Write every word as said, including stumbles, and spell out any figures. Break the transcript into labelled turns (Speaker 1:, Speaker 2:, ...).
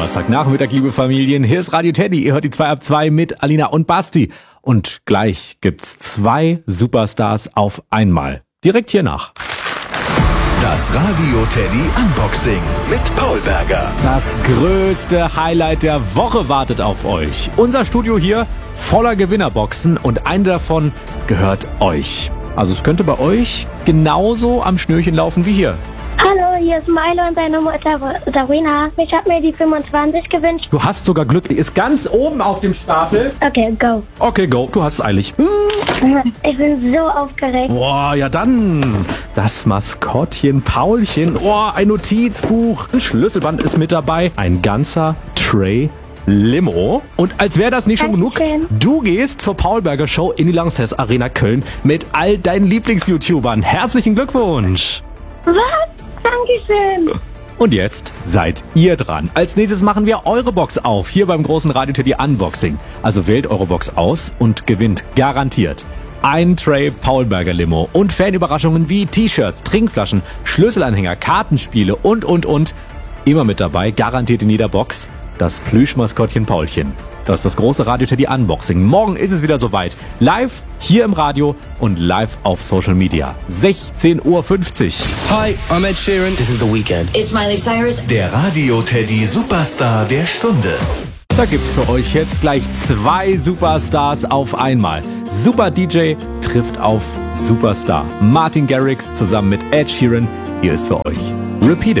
Speaker 1: Donnerstagnachmittag, liebe Familien. Hier ist Radio Teddy. Ihr hört die zwei ab zwei mit Alina und Basti. Und gleich gibt's zwei Superstars auf einmal. Direkt hier nach.
Speaker 2: Das Radio Teddy Unboxing mit Paul Berger.
Speaker 1: Das größte Highlight der Woche wartet auf euch. Unser Studio hier voller Gewinnerboxen und eine davon gehört euch. Also es könnte bei euch genauso am Schnürchen laufen wie hier.
Speaker 3: Hallo, hier ist Milo und seine Mutter Sarina. Ich habe mir die fünfundzwanzig gewünscht.
Speaker 1: Du hast sogar Glück, die ist ganz oben auf dem Stapel.
Speaker 3: Okay, go.
Speaker 1: Okay, go, du hast es eilig.
Speaker 3: Ich bin so aufgeregt.
Speaker 1: Boah, ja dann. Das Maskottchen Paulchen. Oh, ein Notizbuch. Ein Schlüsselband ist mit dabei. Ein ganzer Tray Limo. Und als wäre das nicht schon genug,
Speaker 3: Dankeschön.
Speaker 1: du gehst zur Paulberger Show in die Lanxess Arena Köln mit all deinen Lieblings-YouTubern. Herzlichen Glückwunsch.
Speaker 3: Was? Dankeschön.
Speaker 1: Und jetzt seid ihr dran. Als nächstes machen wir eure Box auf, hier beim großen Radio Teddy Unboxing. Also wählt eure Box aus und gewinnt garantiert ein Tray Paulberger Limo und Fanüberraschungen wie T-Shirts, Trinkflaschen, Schlüsselanhänger, Kartenspiele und, und, und. Immer mit dabei, garantiert in jeder Box, das Plüschmaskottchen Paulchen. Das ist das große Radio Teddy Unboxing. Morgen ist es wieder soweit. Live hier im Radio und live auf Social Media. sechzehn Uhr fünfzig.
Speaker 4: Hi, I'm Ed Sheeran. This is The Weeknd.
Speaker 5: It's Miley Cyrus.
Speaker 2: Der Radio Teddy Superstar der Stunde.
Speaker 1: Da gibt's für euch jetzt gleich zwei Superstars auf einmal. Super D J trifft auf Superstar. Martin Garrix zusammen mit Ed Sheeran. Hier ist für euch Repeat It.